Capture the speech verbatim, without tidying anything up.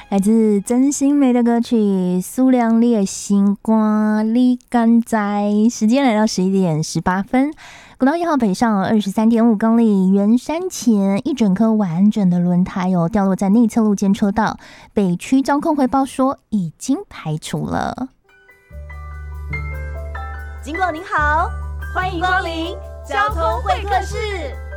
来自曾心梅的歌曲《苏亮烈星光你敢知》。时间来到十一点十八分，国道一号北上二十三点五公里，圆山前一整颗完整的轮胎哦掉落在内侧路肩车道，北区交控回报说已经排除了。 经过您好，欢迎光临交通会客室。